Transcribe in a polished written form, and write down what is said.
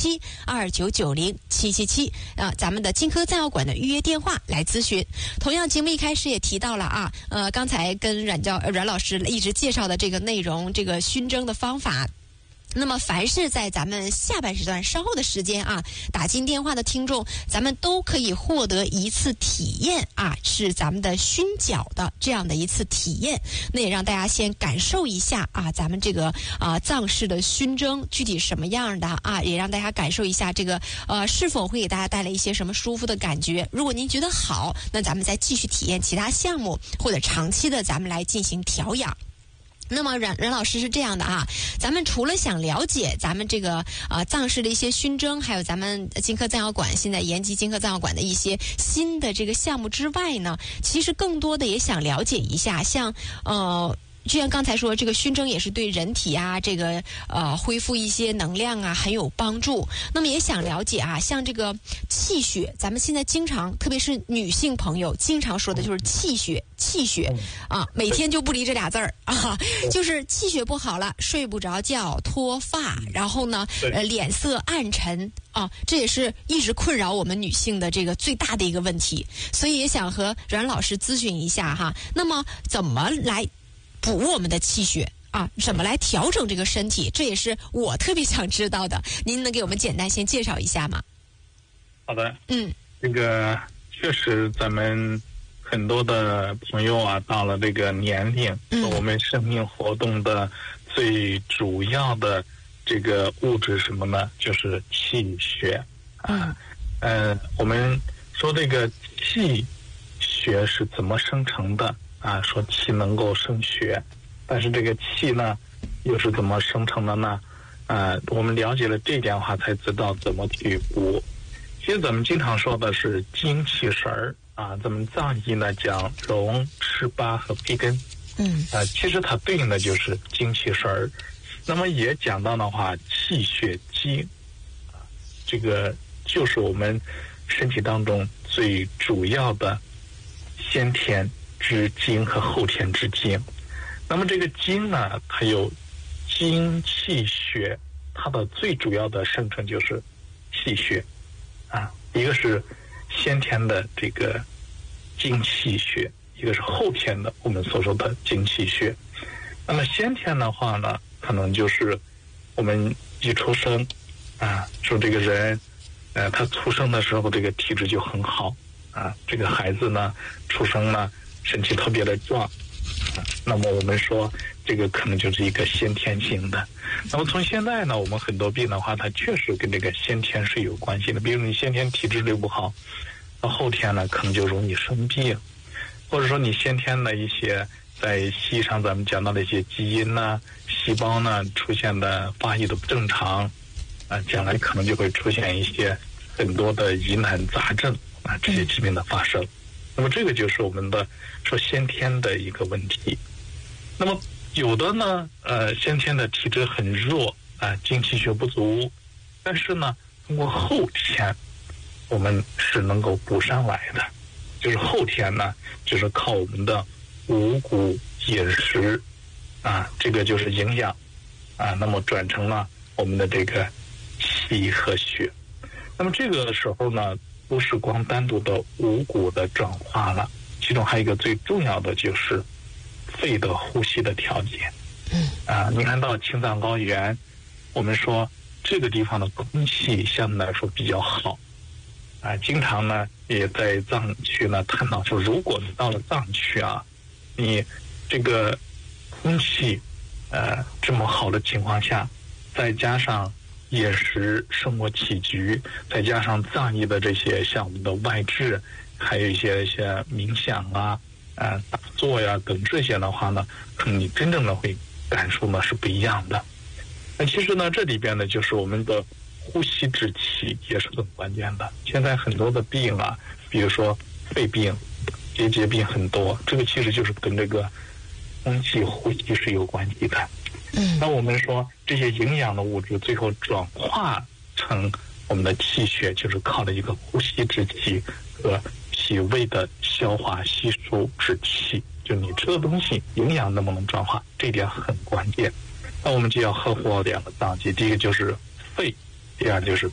7772990，777咱们的金科赞药馆的预约电话来咨询。同样，节目一开始也提到了啊，刚才跟阮老师一直介绍的这个内容，这个熏蒸的方法。那么凡是在咱们下半时段稍后的时间啊，打进电话的听众，咱们都可以获得一次体验啊，是咱们的熏脚的这样的一次体验。那也让大家先感受一下啊，咱们这个藏式的熏蒸具体什么样的啊，也让大家感受一下这个是否会给大家带来一些什么舒服的感觉。如果您觉得好，那咱们再继续体验其他项目，或者长期的咱们来进行调养。那么阮老师是这样的啊，咱们除了想了解咱们这个藏式的一些熏蒸，还有咱们金科赞药馆现在延吉金科赞药馆的一些新的这个项目之外呢，其实更多的也想了解一下，像就像刚才说，这个熏蒸也是对人体啊，这个恢复一些能量啊很有帮助。那么也想了解啊，像这个气血，咱们现在经常，特别是女性朋友经常说的就是气血啊，每天就不离这俩字儿啊，就是气血不好了，睡不着觉，脱发，然后呢脸色暗沉啊，这也是一直困扰我们女性的这个最大的一个问题。所以也想和阮老师咨询一下哈，那么怎么来补我们的气血啊？怎么来调整这个身体？这也是我特别想知道的。您能给我们简单先介绍一下吗？ 好的，这个确实咱们很多的朋友啊，到了这个年龄，我们生命活动的最主要的这个物质什么呢？就是气血。我们说这个气血是怎么生成的？说气能够生血，但是这个气呢，又是怎么生成的呢？我们了解了这点的话，才知道怎么去补。其实咱们经常说的是精气神儿啊，咱们藏医呢讲荣、湿、八和培根，其实它对应的就是精气神儿。那么也讲到的话，气血精，这个就是我们身体当中最主要的先天之精和后天之精。那么这个精呢，它有精气血，它的最主要的生成就是气血一个是先天的这个精气血，一个是后天的我们所说的精气血。那么先天的话呢，可能就是我们一出生说这个人他出生的时候这个体质就很好这个孩子呢出生呢身体特别的壮那么我们说这个可能就是一个先天性的。那么从现在呢，我们很多病的话，它确实跟这个先天是有关系的。比如你先天体质就不好，到后天呢可能就容易生病，或者说你先天的一些在西医上咱们讲到的一些基因呢、细胞呢出现的发育的不正常将来可能就会出现一些很多的疑难杂症这些疾病的发生。那么这个就是我们的说先天的一个问题。那么有的呢先天的体质很弱精气血不足，但是呢通过后天我们是能够补上来的。就是后天呢就是靠我们的五谷饮食这个就是营养那么转成了我们的这个气和血。那么这个时候呢不是光单独的五谷的转化了，其中还有一个最重要的就是肺的呼吸的调节。你看到青藏高原，我们说这个地方的空气相对来说比较好经常呢也在藏区呢探讨说，如果你到了藏区你这个空气这么好的情况下，再加上饮食生活起居，再加上藏医的这些像我们的外治，还有一些冥想打坐呀等这些的话呢，可能你真正的会感受呢是不一样的。那其实呢这里边呢就是我们的呼吸之气也是很关键的。现在很多的病比如说肺病、结节病很多，这个其实就是跟这个空气呼吸是有关系的。那我们说这些营养的物质最后转化成我们的气血，就是靠了一个呼吸之气和脾胃的消化吸收之气。就你吃的东西营养能不能转化，这点很关键。那我们就要呵护2个脏器，第一个就是肺，第二就是